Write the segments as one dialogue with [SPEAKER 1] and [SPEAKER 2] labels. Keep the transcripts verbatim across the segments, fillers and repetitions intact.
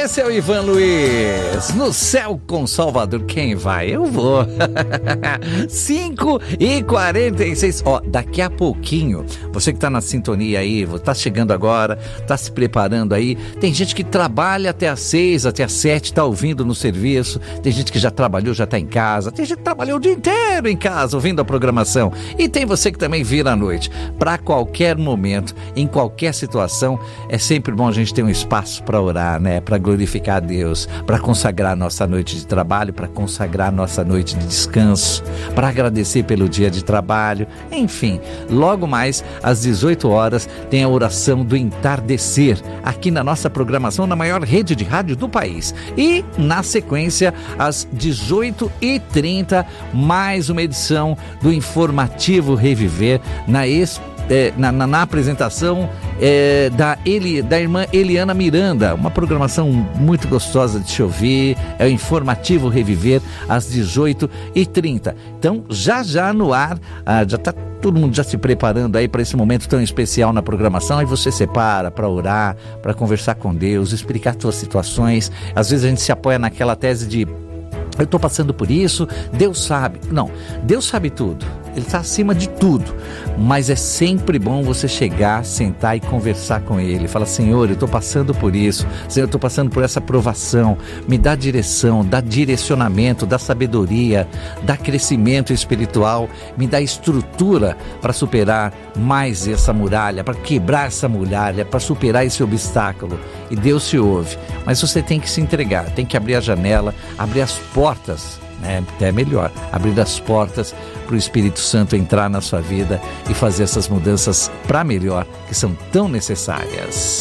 [SPEAKER 1] Esse é o Ivan Luiz. No céu com Salvador, quem vai? Eu vou. cinco e quarenta e seis. Ó, daqui a pouquinho, você que tá na sintonia aí, tá chegando agora, tá se preparando aí. Tem gente que trabalha até às seis, até às sete, tá ouvindo no serviço. Tem gente que já trabalhou, já tá em casa. Tem gente que trabalhou o dia inteiro em casa, ouvindo a programação. E tem você que também vira à noite. Para qualquer momento, em qualquer situação, é sempre bom a gente ter um espaço para orar, né? Para glorificar a Deus, para consagrar a nossa noite de trabalho, para consagrar a nossa noite de descanso, para agradecer pelo dia de trabalho. Enfim, logo mais às dezoito horas tem a oração do entardecer aqui na nossa programação, na maior rede de rádio do país. E na sequência, às dezoito e trinta, mais uma edição do Informativo Reviver na ex É, na, na, na apresentação é, da, Eli, da irmã Eliana Miranda, uma programação muito gostosa de se ouvir. É o Informativo Reviver às dezoito e trinta. Então, já já no ar, ah, já está todo mundo já se preparando aí para esse momento tão especial na programação. Aí você separa para orar, para conversar com Deus, explicar suas situações. Às vezes a gente se apoia naquela tese de: eu estou passando por isso, Deus sabe. Não, Deus sabe tudo, Ele está acima de tudo, mas é sempre bom você chegar, sentar e conversar com Ele. Fala: Senhor, eu estou passando por isso, Senhor, eu estou passando por essa provação, me dá direção, dá direcionamento, dá sabedoria, dá crescimento espiritual, me dá estrutura para superar mais essa muralha, para quebrar essa muralha, para superar esse obstáculo. E Deus te ouve, mas você tem que se entregar, tem que abrir a janela, abrir as portas, né? É melhor abrir as portas para o Espírito Santo entrar na sua vida e fazer essas mudanças para melhor, que são tão necessárias.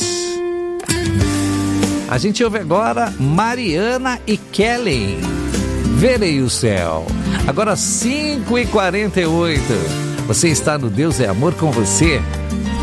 [SPEAKER 1] A gente ouve agora Mariana e Kellen, Verei o Céu. Agora cinco e quarenta e oito. Você está no Deus é Amor com você.